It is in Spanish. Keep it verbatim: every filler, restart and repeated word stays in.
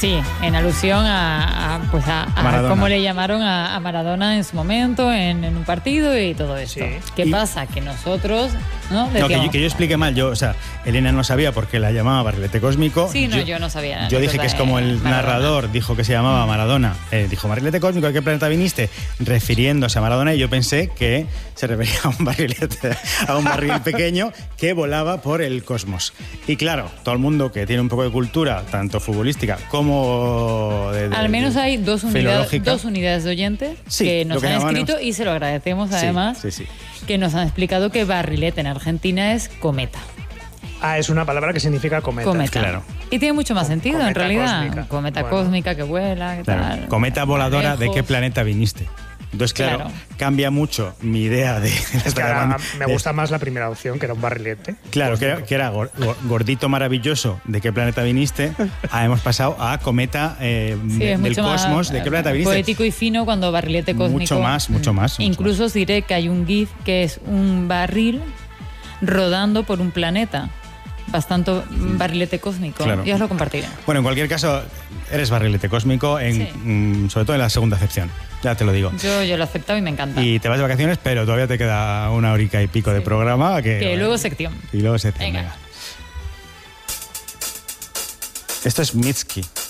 Sí, en alusión a, a, pues a, a cómo le llamaron a, a Maradona en su momento, en, en un partido y todo esto. Sí. ¿Qué y, pasa? Que nosotros... No, no que, yo, que yo expliqué mal. Yo, o sea, Elena no sabía por qué la llamaba Barrilete Cósmico. Sí, no, yo, yo no sabía nada. Yo dije que es como el Maradona. narrador dijo que se llamaba Maradona. Eh, dijo, Barrilete Cósmico, ¿a qué planeta viniste? Refiriéndose a Maradona, y yo pensé que se refería a un barrilete, a un barril pequeño que volaba por el cosmos. Y claro, todo el mundo que tiene un poco de cultura, tanto futbolística como de, de, al menos hay dos unidades, dos unidades de oyentes sí, que nos que han llamanos... escrito, y se lo agradecemos además, sí, sí, sí. que nos han explicado que barrilete en Argentina es cometa. Ah, es una palabra que significa cometa. Cometa. Claro. Y tiene mucho más sentido, cometa en realidad. Cósmica. Cometa bueno. cósmica que vuela, que claro. tal. Cometa voladora, ¿de qué planeta viniste? Entonces, claro, claro, cambia mucho mi idea de... Es que ahora me gusta más la primera opción, que era un barrilete. Claro, que era, que era gordito maravilloso, ¿de qué planeta viniste? Ah, hemos pasado a cometa eh, sí, de, del cosmos, más, ¿de qué planeta viniste? Poético y fino cuando barrilete cósmico. Mucho más, mucho más. Incluso mucho más. os diré que hay un GIF que es un barril rodando por un planeta. Bastante barrilete cósmico. Claro. Ya os lo compartiré. Bueno, en cualquier caso, eres barrilete cósmico, en, sí. mm, sobre todo en la segunda acepción. Ya te lo digo. Yo, yo lo he aceptado y me encanta. Y te vas de vacaciones, pero todavía te queda una horica y pico sí. de programa. Que, que luego sección. Y luego sección. Venga. Venga. Esto es Mitski.